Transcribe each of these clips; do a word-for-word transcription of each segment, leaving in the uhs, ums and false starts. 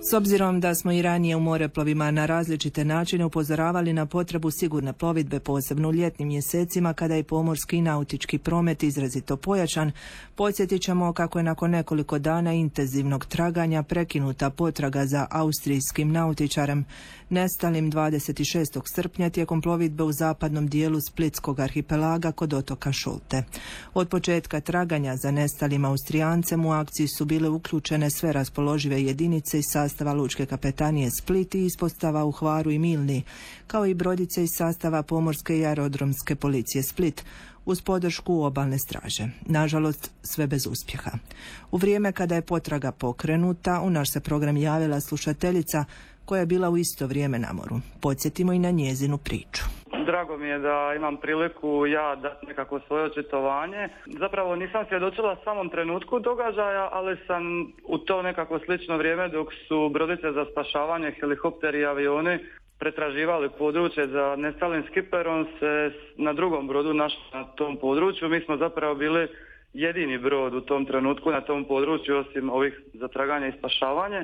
S obzirom da smo i ranije u moreplovima na različite načine upozoravali na potrebu sigurne plovidbe, posebno u ljetnim mjesecima kada je pomorski i nautički promet izrazito pojačan, podsjetit ćemo kako je nakon nekoliko dana intenzivnog traganja prekinuta potraga za austrijskim nautičarem nestalim dvadeset šestog srpnja tijekom plovidbe u zapadnom dijelu Splitskog arhipelaga kod otoka Šolte. Od početka traganja za nestalim Austrijancem u akciji su bile uključene sve raspoložive jedinice iz sastava Lučke kapetanije Split i ispostava u Hvaru i Milni, kao i brodice iz sastava pomorske i aerodromske policije Split, uz podršku obalne straže. Nažalost, sve bez uspjeha. U vrijeme kada je potraga pokrenuta, u naš se program javila slušateljica koja je bila u isto vrijeme na moru. Podsjetimo i na njezinu priču. Drago mi je da imam priliku ja dati nekako svoje očitovanje. Zapravo nisam svjedočila samom trenutku događaja, ali sam u to nekako slično vrijeme dok su brodice za spašavanje, helikopteri i avioni pretraživali područje za nestalim skiperom se na drugom brodu našli na tom području. Mi smo zapravo bili jedini brod u tom trenutku na tom području osim ovih za traganje i spašavanje.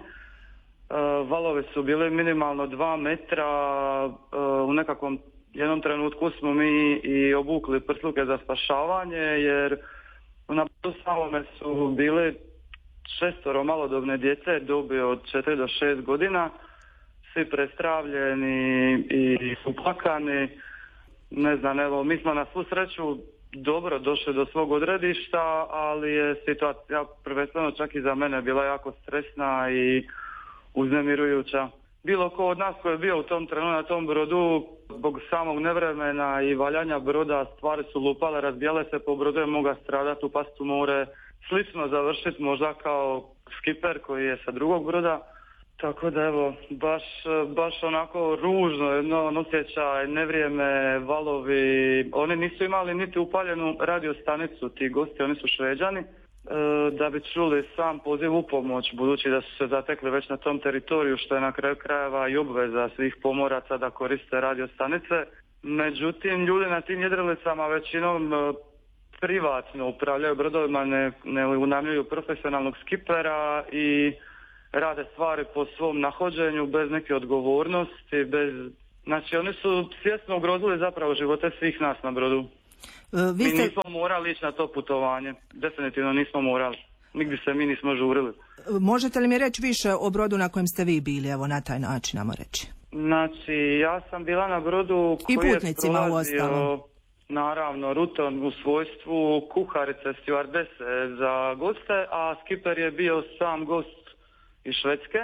Uh, valovi su bili minimalno dva metra, uh, u nekakvom jednom trenutku smo mi i obukli prsluke za spašavanje jer na brodu samome su bili šestoro malodobne djece dobi od četiri do šest godina, svi prestravljeni i uplakani. Ne znam, evo, mi smo na svu sreću dobro došli do svog odredišta, ali je situacija prvenstveno čak i za mene bila jako stresna i uznemirujuća. Bilo ko od nas koji je bio u tom trenutku na tom brodu, zbog samog nevremena i valjanja broda, stvari su lupale, razbijale se po brodu, je moga stradati, upasti u more, slično završiti možda kao skiper koji je sa drugog broda. Tako da evo, baš, baš onako ružno jedno osjećaj, nevrijeme, valovi. Oni nisu imali niti upaljenu radiostanicu, ti gosti, oni su Šveđani, da bi čuli sam poziv u pomoć, budući da su se zatekli već na tom teritoriju, što je na kraju krajeva i obveza svih pomoraca da koriste radiostanice. Međutim, ljudi na tim jedrilicama većinom privatno upravljaju brodovima, ne, ne unajmljuju profesionalnog skipera i rade stvari po svom nahođenju, bez neke odgovornosti, bez... Znači, oni su svjesno ugrozili zapravo živote svih nas na brodu. Vi ste... Mi nismo morali ići na to putovanje. Definitivno nismo morali. Nigdje se mi nismo žurili. Možete li mi reći više o brodu na kojem ste vi bili, evo na taj način, namo reći? Znači, ja sam bila na brodu koji je prolazio, naravno, ruton u svojstvu kuharice, stjuardese za goste, a skiper je bio sam gost iz Švedske,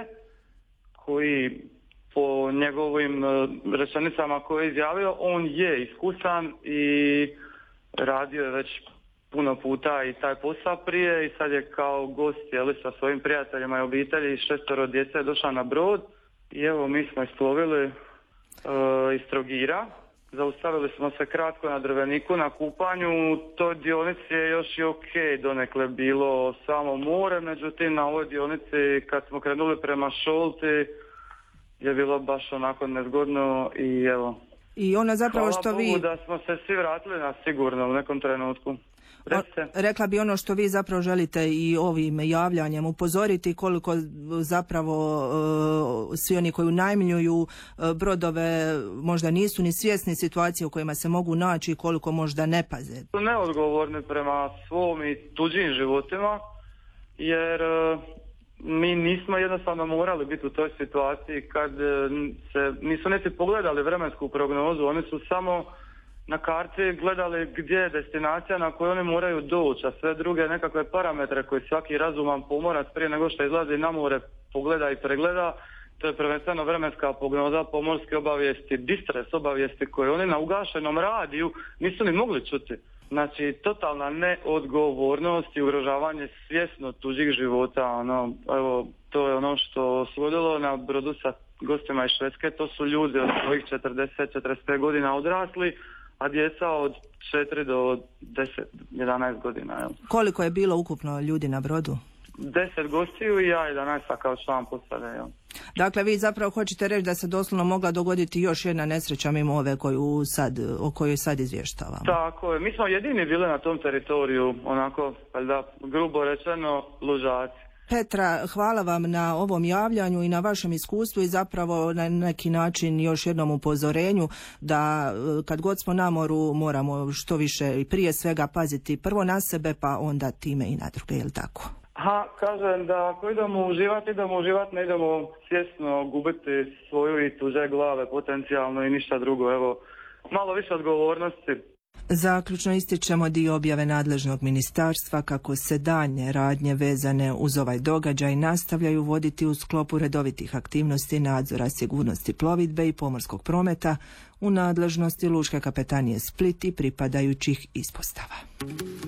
koji po njegovim rečenicama koje je izjavio, on je iskusan i radio je već puno puta i taj posao prije i sad je kao gost jeli, sa svojim prijateljima i obitelji i šestoro djece došao na brod i evo mi smo isplovili uh, iz Trogira. Zaustavili smo se kratko na Drveniku na kupanju. To dionici je još i ok, donekle bilo samo more, međutim na ovoj dionici kad smo krenuli prema Šolti je bilo baš onako nezgodno i evo. I ona zapravo Hvala što Bogu vi... da smo se svi vratili na sigurno u nekom trenutku. Recite. Rekla bi ono što vi zapravo želite i ovim javljanjem upozoriti koliko zapravo uh, svi oni koji unajmljuju uh, brodove možda nisu ni svjesni situacije u kojima se mogu naći i koliko možda ne paze. Su neodgovorni prema svom i tuđim životima jer uh, mi nismo jednostavno morali biti u toj situaciji kad uh, se nisu niti pogledali vremensku prognozu, oni su samo na karti gledali gdje je destinacija na koju oni moraju doći, a sve druge nekakve parametre koje svaki razuman pomorac prije nego što izlazi na more pogleda i pregleda, to je prvenstveno vremenska prognoza, pomorske obavijesti, distres obavijesti koje oni na ugašenom radiju nisu ni mogli čuti. Znači, totalna neodgovornost i ugrožavanje svjesno tuđih života. Ono, evo, to je ono što svodilo na brodu sa gostima iz Švedske. To su ljudi od svojih četrdeset do četrdeset pet godina odrasli, a djeca od četiri do deset jedanaest godina. Jel? Koliko je bilo ukupno ljudi na brodu? deset gostiju i ja jedanaest kao član posade. Jel? Dakle, vi zapravo hoćete reći da se doslovno mogla dogoditi još jedna nesreća mimo ove koju sad, o kojoj sad izvještavamo. Tako je. Mi smo jedini bili na tom teritoriju, onako, da, grubo rečeno, lužaci. Petra, hvala vam na ovom javljanju i na vašem iskustvu i zapravo na neki način još jednom upozorenju da kad god smo na moru moramo što više i prije svega paziti prvo na sebe pa onda time i na druge, je li tako? Ha, kažem da ako idemo uživati, idemo uživati, ne idemo svjesno gubiti svoju i tuđe glave potencijalno i ništa drugo. Evo, malo više odgovornosti. Zaključno ističemo dio objave nadležnog ministarstva kako se daljnje radnje vezane uz ovaj događaj nastavljaju voditi u sklopu redovitih aktivnosti nadzora sigurnosti plovidbe i pomorskog prometa u nadležnosti Lučke kapetanije Split i pripadajućih ispostava.